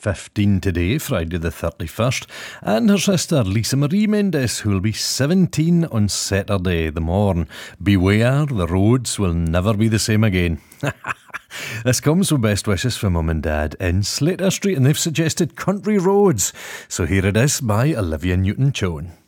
15 today, Friday the 31st, and her sister Lisa Marie Mendes, who will be 17 on Saturday the morn. Beware, the roads will never be the same again. This comes with best wishes from Mum and Dad in Slater Street, and they've suggested Country Roads. So here it is by Olivia Newton-John.